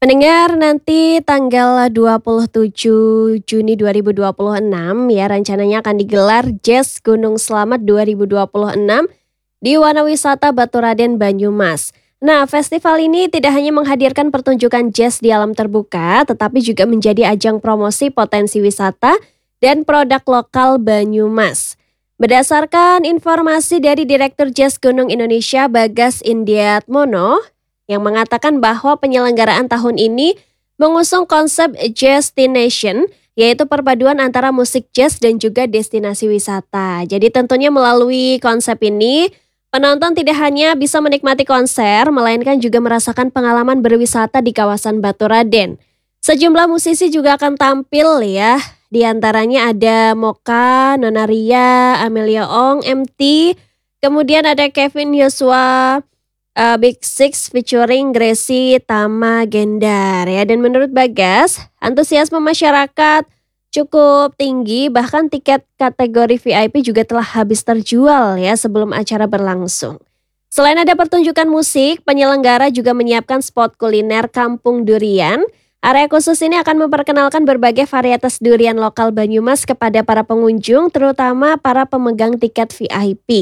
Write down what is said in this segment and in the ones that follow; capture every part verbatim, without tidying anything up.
Pendengar, nanti tanggal dua puluh tujuh Juni dua ribu dua puluh enam ya rencananya akan digelar Jazz Gunung Slamet dua ribu dua puluh enam di Wana Wisata Baturaden Banyumas. Nah, festival ini tidak hanya menghadirkan pertunjukan jazz di alam terbuka, tetapi juga menjadi ajang promosi potensi wisata dan produk lokal Banyumas. Berdasarkan informasi dari Direktur Jazz Gunung Indonesia Bagas Indiatmono, yang mengatakan bahwa penyelenggaraan tahun ini mengusung konsep Jazztination, yaitu perpaduan antara musik jazz dan juga destinasi wisata. Jadi tentunya melalui konsep ini, penonton tidak hanya bisa menikmati konser, melainkan juga merasakan pengalaman berwisata di kawasan Baturaden. Sejumlah musisi juga akan tampil ya, di antaranya ada Moka, Nonaria, Amelia Ong, M T, kemudian ada Kevin Yosua, Uh, Big Six featuring Gracie Tama Gendar ya. Dan menurut Bagas, antusiasme masyarakat cukup tinggi, bahkan tiket kategori V I P juga telah habis terjual ya sebelum acara berlangsung. Selain ada pertunjukan musik, penyelenggara juga menyiapkan spot kuliner Kampung Durian. Area khusus ini akan memperkenalkan berbagai varietas durian lokal Banyumas kepada para pengunjung, terutama para pemegang tiket V I P.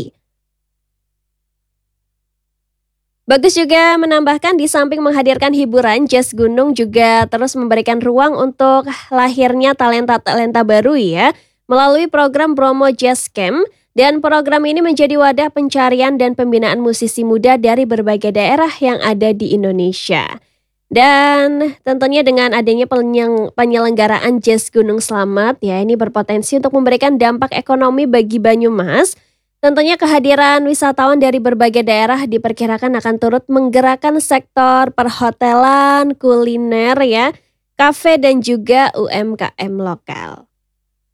Bagus juga menambahkan di samping menghadirkan hiburan, Jazz Gunung juga terus memberikan ruang untuk lahirnya talenta-talenta baru ya, melalui program Bromo Jazz Camp, dan program ini menjadi wadah pencarian dan pembinaan musisi muda dari berbagai daerah yang ada di Indonesia. Dan tentunya dengan adanya penyelenggaraan Jazz Gunung Slamet ya, ini berpotensi untuk memberikan dampak ekonomi bagi Banyumas. Tentunya kehadiran wisatawan dari berbagai daerah diperkirakan akan turut menggerakkan sektor perhotelan, kuliner ya, kafe dan juga U M K M lokal.